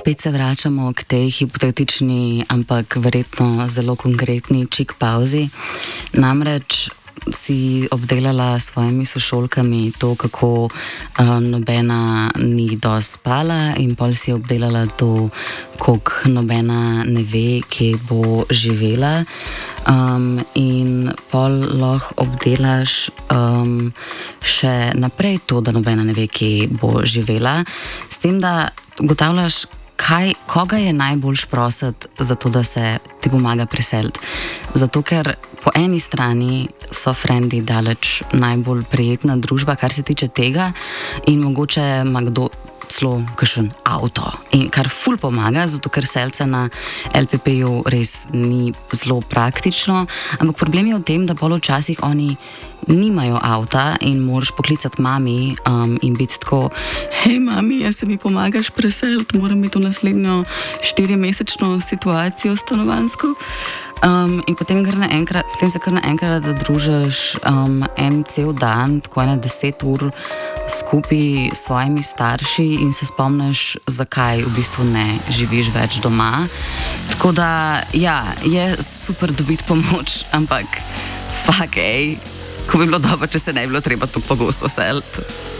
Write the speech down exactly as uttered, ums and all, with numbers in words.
spet se vračamo k tej hipotetični, ampak verjetno zelo konkretni čik pauzi. Namreč si obdelala s svojimi sošolkami to, kako uh, nobena ni dosti spala, in pol si obdelala to, koliko nobena ne ve, kje bo živela. Um, in pol lahko obdelaš um, še naprej to, da nobena ne ve, kje bo živela, s tem, da ugotavljaš, kaj, koga je najbolj prositi za to, da se ti pomaga preseliti. Zato, ker po eni strani so frendi daleč najbolj prijetna družba, kar se tiče tega, in mogoče ima kdo celo kakšen avto, in kar ful pomaga, zato ker selce na el pe pe-ju res ni zelo praktično, ampak problem je v tem, da pol včasih oni nimajo avta in moraš poklicati mami um, in biti tako: hej mami, jaz se mi pomagaš preseliti, moram biti v naslednjo štirimesečno situacijo stanovanjsko. Um, in potem, naenkrat, potem se kar naenkrat družiš um, en cel dan, tako ene deset ur skupaj s svojimi starši in se spomniš, zakaj v bistvu ne živiš več doma. Tako da, ja, je super dobiti pomoč, ampak fuck, ej, ko bi bilo dobro, če se ne bi bilo treba tako pogosto seliti.